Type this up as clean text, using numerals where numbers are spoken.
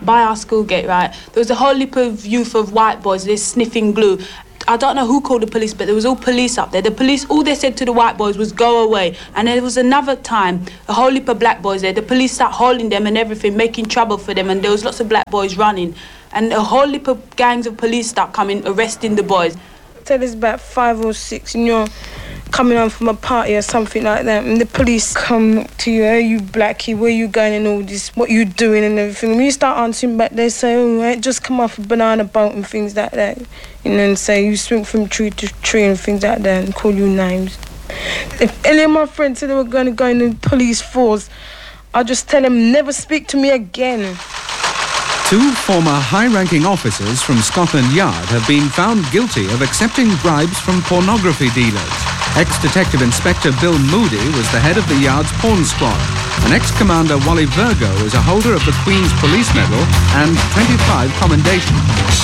by our school gate, right, there was a whole heap of youth of white boys, they're sniffing glue. I don't know who called the police, but there was all police up there. The police, all they said to the white boys was go away. And there was another time, a whole heap of black boys there. The police started holding them and everything, making trouble for them, and there was lots of black boys running. And a whole heap of gangs of police start coming, arresting the boys. So there's about 5 or 6 and you're coming home from a party or something like that, and the police come to you, hey, you blackie, where you going and all this, what you doing and everything. When you start answering back, they say, oh, right, just come off a banana boat and things like that. And then say you swing from tree to tree and things like that and call you names. If any of my friends said they were going to go in the police force, I'll just tell them never speak to me again. 2 former high-ranking officers from Scotland Yard have been found guilty of accepting bribes from pornography dealers. Ex-Detective Inspector Bill Moody was the head of the Yard's porn squad, and ex-Commander Wally Virgo is a holder of the Queen's Police Medal and 25 commendations.